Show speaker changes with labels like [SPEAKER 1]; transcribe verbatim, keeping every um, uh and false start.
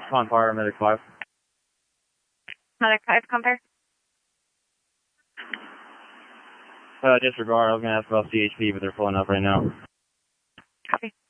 [SPEAKER 1] On fire, medic five.
[SPEAKER 2] Medic five, compare.
[SPEAKER 1] Uh, disregard, I was going to ask about C H P, but they're pulling up right now.
[SPEAKER 2] Copy.